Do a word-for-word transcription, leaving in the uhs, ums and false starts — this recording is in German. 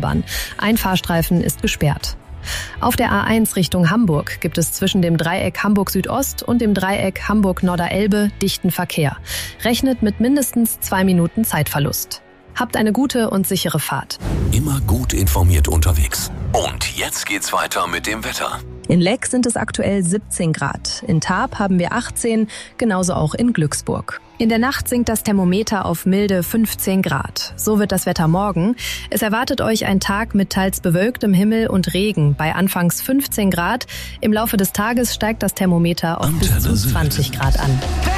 Fahrbahn. Ein Fahrstreifen ist gesperrt. Auf der A eins Richtung Hamburg gibt es zwischen dem Dreieck Hamburg Südost und dem Dreieck Hamburg-Norderelbe dichten Verkehr. Rechnet mit mindestens zwei Minuten Zeitverlust. Habt eine gute und sichere Fahrt. Immer gut informiert unterwegs. Und jetzt geht's weiter mit dem Wetter. In Leck sind es aktuell siebzehn Grad. In Tarp haben wir achtzehn, genauso auch in Glücksburg. In der Nacht sinkt das Thermometer auf milde fünfzehn Grad. So wird das Wetter morgen. Es erwartet euch ein Tag mit teils bewölktem Himmel und Regen bei anfangs fünfzehn Grad. Im Laufe des Tages steigt das Thermometer auf bis zu zwanzig Grad an.